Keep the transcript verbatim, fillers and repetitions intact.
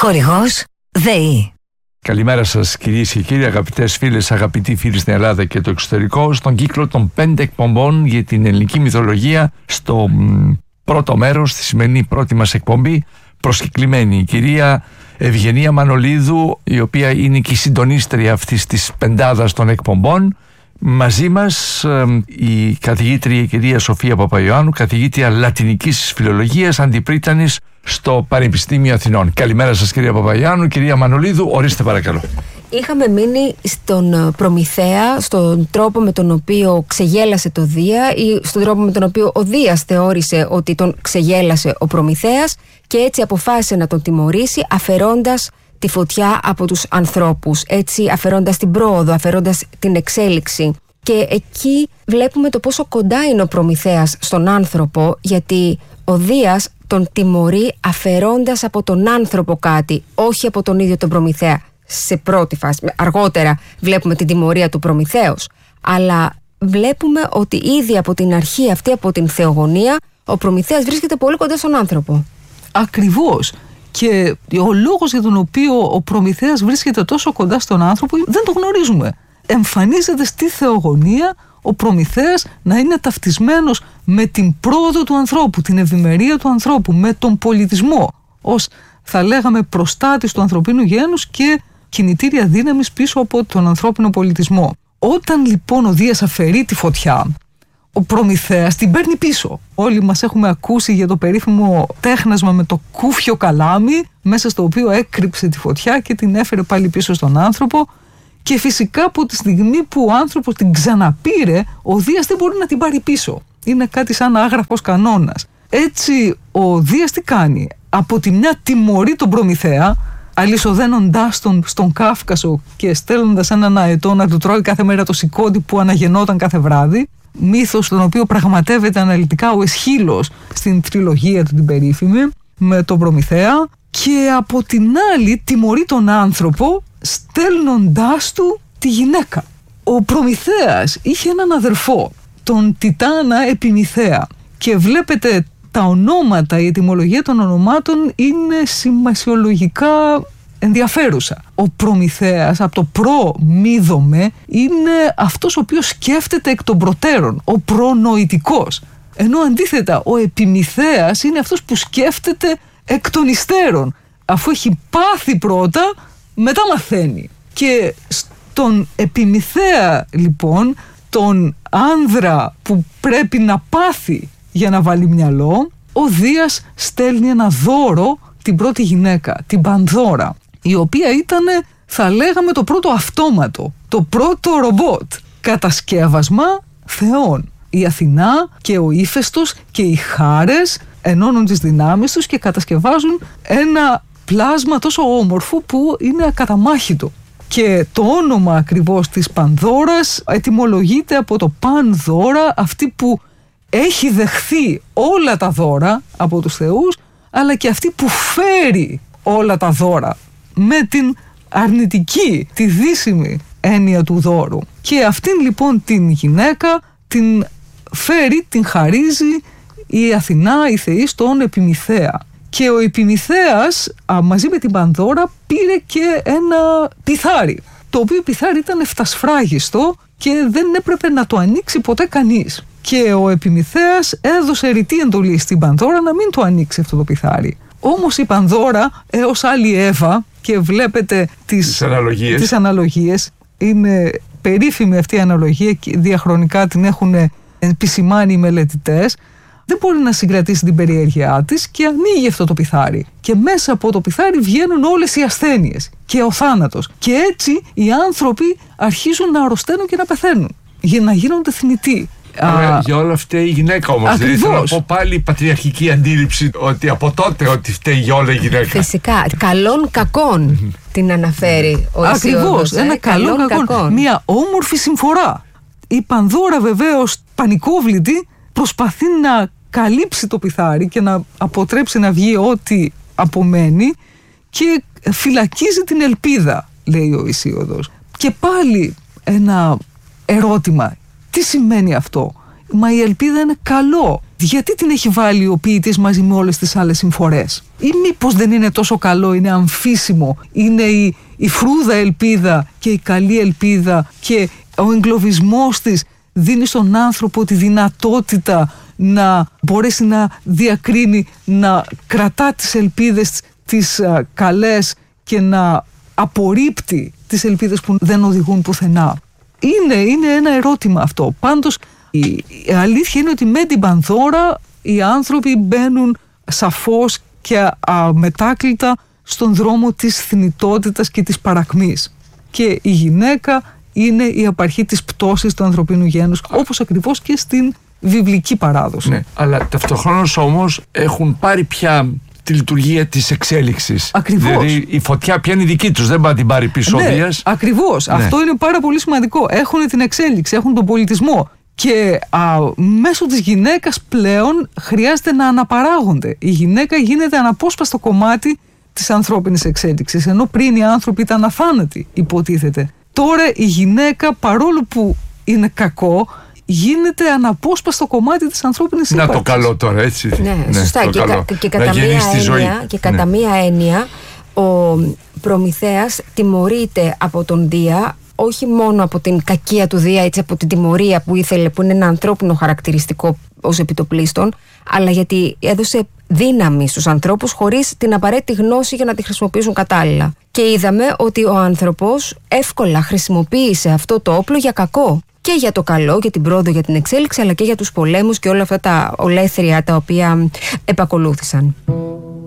Χορηγός ΔΕΗ. Καλημέρα σας κυρίες και κύριοι, αγαπητές φίλες, αγαπητοί φίλοι στην Ελλάδα και το εξωτερικό, στον κύκλο των πέντε εκπομπών για την ελληνική μυθολογία, στο μ, πρώτο μέρος, στη σημερινή πρώτη μας εκπομπή, προσκεκλημένη η κυρία Ευγενία Μανολίδου, η οποία είναι και η συντονίστρια αυτής της πεντάδας των εκπομπών. Μαζί μας ε, η καθηγήτρια η κυρία Σοφία Παπαϊωάννου, καθηγήτρια Λατινικής Φιλολογίας, αντιπρίτανης στο Πανεπιστήμιο Αθηνών. Καλημέρα σας κυρία Παπαϊωάννου. Κυρία Μανολίδου, ορίστε παρακαλώ. Είχαμε μείνει στον Προμηθέα, στον τρόπο με τον οποίο ξεγέλασε το Δία ή στον τρόπο με τον οποίο ο Δίας θεώρησε ότι τον ξεγέλασε ο Προμηθέας και έτσι αποφάσισε να τον τιμωρήσει αφαιρώντας τη φωτιά από τους ανθρώπους, έτσι αφαιρώντας την πρόοδο, αφαιρώντας την εξέλιξη. Και εκεί βλέπουμε το πόσο κοντά είναι ο Προμηθέας στον άνθρωπο, γιατί ο Δίας τον τιμωρεί αφαιρώντας από τον άνθρωπο κάτι, όχι από τον ίδιο τον Προμηθέα. Σε πρώτη φάση, αργότερα βλέπουμε την τιμωρία του Προμηθέως, αλλά βλέπουμε ότι ήδη από την αρχή αυτή, από την θεογονία, ο Προμηθέας βρίσκεται πολύ κοντά στον άνθρωπο. Ακριβώς. Και ο λόγος για τον οποίο ο Προμηθέας βρίσκεται τόσο κοντά στον άνθρωπο δεν το γνωρίζουμε. Εμφανίζεται στη θεογονία ο Προμηθέας να είναι ταυτισμένος με την πρόοδο του ανθρώπου, την ευημερία του ανθρώπου, με τον πολιτισμό, ως θα λέγαμε προστάτης του ανθρωπίνου γένους και κινητήρια δύναμης πίσω από τον ανθρώπινο πολιτισμό. Όταν λοιπόν ο Δίας αφαιρεί τη φωτιά, ο Προμηθέας την παίρνει πίσω. Όλοι μας έχουμε ακούσει για το περίφημο τέχνασμα με το κούφιο καλάμι, μέσα στο οποίο έκρυψε τη φωτιά και την έφερε πάλι πίσω στον άνθρωπο. Και φυσικά από τη στιγμή που ο άνθρωπος την ξαναπήρε, ο Δίας δεν μπορεί να την πάρει πίσω. Είναι κάτι σαν άγραφος κανόνας. Έτσι ο Δίας τι κάνει? Από τη μια τιμωρεί τον Προμηθέα, αλυσοδένοντάς τον στον Κάφκασο και στέλνοντας έναν αετό να του τρώει κάθε μέρα το σηκώτη που αναγεννόταν κάθε βράδυ. Μύθος τον οποίο πραγματεύεται αναλυτικά ο Αισχύλος στην τριλογία του την περίφημη με τον Προμηθέα. Και από την άλλη τιμωρεί τον άνθρωπο στέλνοντάς του τη γυναίκα. Ο Προμηθέας είχε έναν αδερφό, τον Τιτάνα Επιμηθέα, και βλέπετε τα ονόματα, η ετυμολογία των ονομάτων είναι σημασιολογικά ενδιαφέρουσα. Ο Προμηθέας από το προ-μίδομε είναι αυτός ο οποίος σκέφτεται εκ των προτέρων, ο προνοητικός. Ενώ αντίθετα ο Επιμηθέας είναι αυτός που σκέφτεται εκ των υστέρων. Αφού έχει πάθει πρώτα, μετά μαθαίνει. Και στον Επιμηθέα λοιπόν, τον άνδρα που πρέπει να πάθει για να βάλει μυαλό, ο Δίας στέλνει ένα δώρο, την πρώτη γυναίκα, την Πανδώρα, η οποία ήταν, θα λέγαμε, το πρώτο αυτόματο, το πρώτο ρομπότ, κατασκεύασμα θεών. Η Αθηνά και ο Ήφαιστος και οι Χάρες ενώνουν τις δυνάμεις τους και κατασκευάζουν ένα πλάσμα τόσο όμορφο που είναι ακαταμάχητο. Και το όνομα ακριβώς της Πανδώρας ετυμολογείται από το Πανδώρα, αυτή που έχει δεχθεί όλα τα δώρα από τους θεούς, αλλά και αυτή που φέρει όλα τα δώρα, με την αρνητική, τη δύσιμη έννοια του δώρου. Και αυτήν λοιπόν την γυναίκα την φέρει, την χαρίζει η Αθηνά, η θεή, στον Επιμηθέα. Και ο Επιμηθέας α, μαζί με την Πανδώρα πήρε και ένα πιθάρι, το οποίο πιθάρι ήταν εφτασφράγιστο και δεν έπρεπε να το ανοίξει ποτέ κανείς. Και ο Επιμηθέας έδωσε ρητή εντολή στην Πανδώρα να μην το ανοίξει αυτό το πιθάρι. Όμως η Πανδώρα, έως άλλη Εύα, και βλέπετε τις, τις, αναλογίες. τις αναλογίες, είναι περίφημη αυτή η αναλογία και διαχρονικά την έχουν επισημάνει οι μελετητές, δεν μπορεί να συγκρατήσει την περιέργειά της και ανοίγει αυτό το πιθάρι. Και μέσα από το πιθάρι βγαίνουν όλες οι ασθένειες και ο θάνατος. Και έτσι οι άνθρωποι αρχίζουν να αρρωσταίνουν και να πεθαίνουν, για να γίνονται θνητοί. Α, για όλα φταίει η γυναίκα όμως. Δηλαδή θέλω να πω πάλι η πατριαρχική αντίληψη ότι από τότε ότι φταίει για όλα η γυναίκα. Φυσικά. Καλών κακών την αναφέρει ο Αισίωδος. Ακριβώς. Ε? Ένα καλών κακών. κακών. Μια όμορφη συμφορά. Η Πανδώρα βεβαίως πανικόβλητη προσπαθεί να καλύψει το πιθάρι και να αποτρέψει να βγει ό,τι απομένει και φυλακίζει την ελπίδα, λέει ο Αισίωδος. Και πάλι ένα ερώτημα. Τι σημαίνει αυτό? Μα η ελπίδα είναι καλό. γιατί την έχει βάλει ο ποιητής μαζί με όλες τις άλλες συμφορές? Ή μήπως δεν είναι τόσο καλό, είναι αμφίσιμο, είναι η, η φρούδα ελπίδα και η καλή ελπίδα και ο εγκλωβισμός της δίνει στον άνθρωπο τη δυνατότητα να μπορέσει να διακρίνει, να κρατά τις ελπίδες τις α, καλές και να απορρίπτει τις ελπίδες που δεν οδηγούν πουθενά. Είναι, είναι ένα ερώτημα αυτό. Πάντως η, η αλήθεια είναι ότι με την Πανδώρα οι άνθρωποι μπαίνουν σαφώς και αμετάκλητα στον δρόμο της θνητότητας και της παρακμής. Και η γυναίκα είναι η απαρχή της πτώσης του ανθρωπίνου γένους, όπως ακριβώς και στην βιβλική παράδοση. Ναι, αλλά ταυτοχρόνως όμως έχουν πάρει πια τη λειτουργία της εξέλιξης. Ακριβώς. Δηλαδή η φωτιά πια είναι δική τους, δεν πάει να την πάρει πίσω ο Ναι, Δίας. ακριβώς. Ναι. Αυτό είναι πάρα πολύ σημαντικό. Έχουν την εξέλιξη, έχουν τον πολιτισμό. Και α, μέσω της γυναίκας πλέον χρειάζεται να αναπαράγονται. Η γυναίκα γίνεται αναπόσπαστο κομμάτι της ανθρώπινης εξέλιξης, ενώ πριν οι άνθρωποι ήταν αθάνατοι, υποτίθεται. Τώρα η γυναίκα, παρόλο που είναι κακό, γίνεται αναπόσπαστο κομμάτι της ανθρώπινης ύπαρξης. Να το καλό τώρα, έτσι. Ναι, σωστά. το Και, καλό. κα, και Να κατά, μία γεννήσει τη ζωή. έννοια, και κατά Ναι. μία έννοια ο Προμηθέας τιμωρείται από τον Δία, όχι μόνο από την κακία του Δία, έτσι, από την τιμωρία που ήθελε, που είναι ένα ανθρώπινο χαρακτηριστικό ως επιτοπλίστων, αλλά γιατί έδωσε δύναμη στους ανθρώπους χωρίς την απαραίτητη γνώση για να τη χρησιμοποιήσουν κατάλληλα. Και είδαμε ότι ο άνθρωπος εύκολα χρησιμοποίησε αυτό το όπλο για κακό. Και για το καλό, για την πρόοδο, για την εξέλιξη, αλλά και για τους πολέμους και όλα αυτά τα ολέθρια τα οποία επακολούθησαν.